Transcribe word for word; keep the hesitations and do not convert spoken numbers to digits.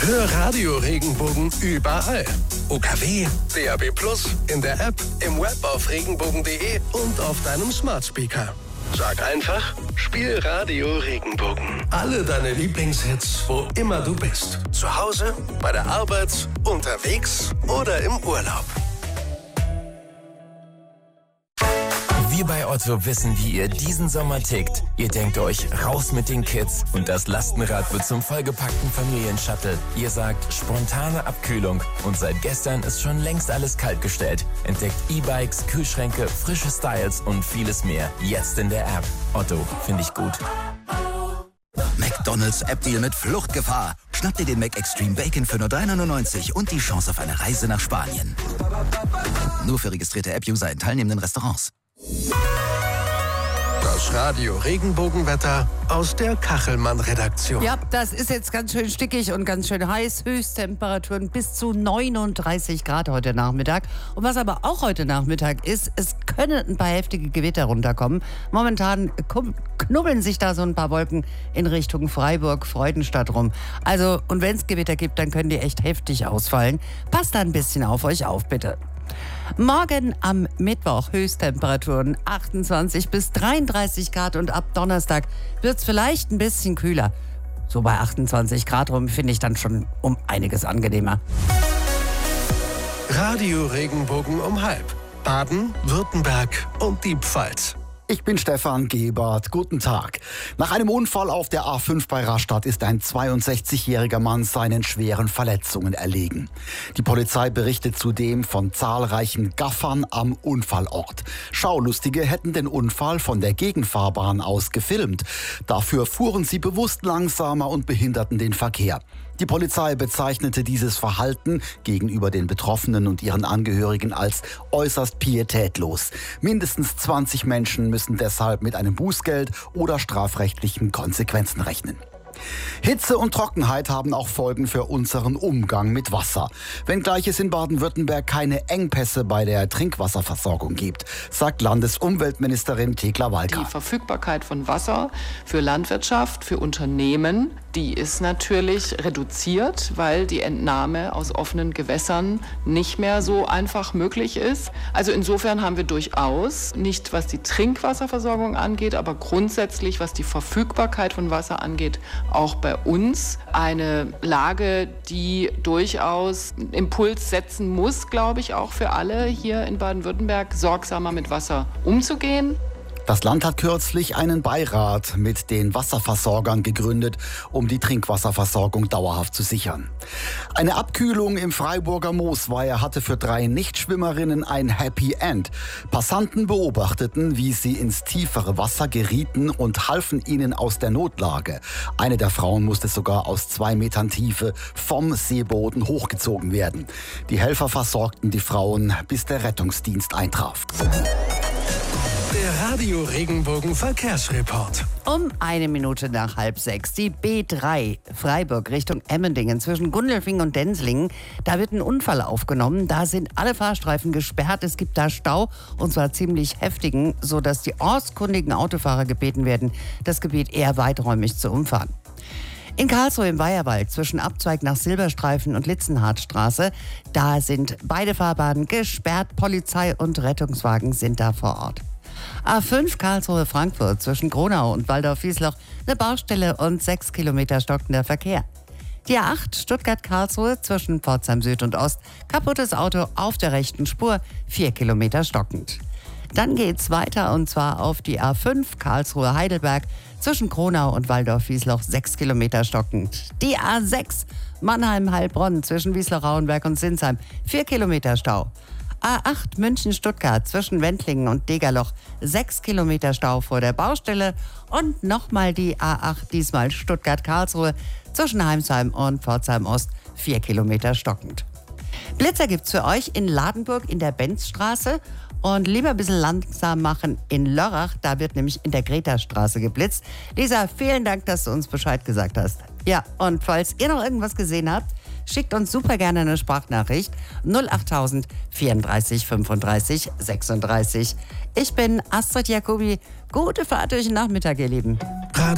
Hör Radio Regenbogen überall. O K W, D A B plus, in der App, im Web auf regenbogen punkt de und auf deinem Smart Speaker. Sag einfach, spiel Radio Regenbogen. Alle deine Lieblingshits, wo immer du bist. Zu Hause, bei der Arbeit, unterwegs oder im Urlaub. Wir bei Otto wissen, wie ihr diesen Sommer tickt. Ihr denkt euch, raus mit den Kids und das Lastenrad wird zum vollgepackten Familienshuttle. Ihr sagt, spontane Abkühlung und seit gestern ist schon längst alles kaltgestellt. Entdeckt E-Bikes, Kühlschränke, frische Styles und vieles mehr. Jetzt in der App. Otto, finde ich gut. McDonald's App-Deal mit Fluchtgefahr. Schnapp dir den Mac Extreme Bacon für nur drei neunundneunzig und die Chance auf eine Reise nach Spanien. Nur für registrierte App-User in teilnehmenden Restaurants. Das Radio Regenbogenwetter aus der Kachelmann-Redaktion. Ja, das ist jetzt ganz schön stickig und ganz schön heiß. Höchsttemperaturen bis zu neununddreißig Grad heute Nachmittag. Und was aber auch heute Nachmittag ist, es können ein paar heftige Gewitter runterkommen. Momentan knubbeln sich da so ein paar Wolken in Richtung Freiburg, Freudenstadt rum. Also, und wenn es Gewitter gibt, dann können die echt heftig ausfallen. Passt da ein bisschen auf euch auf, bitte. Morgen am Mittwoch Höchsttemperaturen achtundzwanzig bis dreiunddreißig Grad und ab Donnerstag wird es vielleicht ein bisschen kühler. So bei achtundzwanzig Grad rum finde ich dann schon um einiges angenehmer. Radio Regenbogen um halb. Baden, Württemberg und die Pfalz. Ich bin Stefan Gebert. Guten Tag. Nach einem Unfall auf der A fünf bei Rastatt ist ein zweiundsechzigjähriger Mann seinen schweren Verletzungen erlegen. Die Polizei berichtet zudem von zahlreichen Gaffern am Unfallort. Schaulustige hätten den Unfall von der Gegenfahrbahn aus gefilmt. Dafür fuhren sie bewusst langsamer und behinderten den Verkehr. Die Polizei bezeichnete dieses Verhalten gegenüber den Betroffenen und ihren Angehörigen als äußerst pietätlos. Mindestens zwanzig Menschen müssen deshalb mit einem Bußgeld oder strafrechtlichen Konsequenzen rechnen. Hitze und Trockenheit haben auch Folgen für unseren Umgang mit Wasser. Wenngleich es in Baden-Württemberg keine Engpässe bei der Trinkwasserversorgung gibt, sagt Landesumweltministerin Thekla Walker. Die Verfügbarkeit von Wasser für Landwirtschaft, für Unternehmen, die ist natürlich reduziert, weil die Entnahme aus offenen Gewässern nicht mehr so einfach möglich ist. Also insofern haben wir durchaus, nicht was die Trinkwasserversorgung angeht, aber grundsätzlich was die Verfügbarkeit von Wasser angeht, auch bei uns eine Lage, die durchaus einen Impuls setzen muss, glaube ich, auch für alle hier in Baden-Württemberg, sorgsamer mit Wasser umzugehen. Das Land hat kürzlich einen Beirat mit den Wasserversorgern gegründet, um die Trinkwasserversorgung dauerhaft zu sichern. Eine Abkühlung im Freiburger Moosweiher hatte für drei Nichtschwimmerinnen ein Happy End. Passanten beobachteten, wie sie ins tiefere Wasser gerieten und halfen ihnen aus der Notlage. Eine der Frauen musste sogar aus zwei Metern Tiefe vom Seeboden hochgezogen werden. Die Helfer versorgten die Frauen, bis der Rettungsdienst eintraf. Der Radio Regenbogen Verkehrsreport. Um eine Minute nach halb sechs. Die B drei Freiburg Richtung Emmendingen zwischen Gundelfing und Denzlingen. Da wird ein Unfall aufgenommen. Da sind alle Fahrstreifen gesperrt. Es gibt da Stau und zwar ziemlich heftigen, sodass die ortskundigen Autofahrer gebeten werden, das Gebiet eher weiträumig zu umfahren. In Karlsruhe im Weiherwald zwischen Abzweig nach Silberstreifen und Litzenhardtstraße, da sind beide Fahrbahnen gesperrt. Polizei und Rettungswagen sind da vor Ort. A fünf Karlsruhe-Frankfurt zwischen Gronau und Waldorf-Wiesloch, eine Baustelle und sechs Kilometer stockender Verkehr. Die A acht Stuttgart-Karlsruhe zwischen Pforzheim Süd und Ost, kaputtes Auto auf der rechten Spur, vier Kilometer stockend. Dann geht's weiter und zwar auf die A fünf Karlsruhe-Heidelberg zwischen Gronau und Waldorf-Wiesloch, sechs Kilometer stockend. Die A sechs Mannheim-Heilbronn zwischen Wiesloch-Rauenberg und Sinsheim, vier Kilometer Stau. A acht München-Stuttgart zwischen Wendlingen und Degerloch, sechs Kilometer Stau vor der Baustelle. Und nochmal die A acht, diesmal Stuttgart-Karlsruhe zwischen Heimsheim und Pforzheim-Ost, vier Kilometer stockend. Blitzer gibt's für euch in Ladenburg in der Benzstraße. Und lieber ein bisschen langsam machen in Lörrach, da wird nämlich in der Greta-Straße geblitzt. Lisa, vielen Dank, dass du uns Bescheid gesagt hast. Ja, und falls ihr noch irgendwas gesehen habt, schickt uns super gerne eine Sprachnachricht null achttausend vierunddreißig fünfunddreißig sechsunddreißig. Ich bin Astrid Jacobi. Gute Fahrt durch den Nachmittag, ihr Lieben.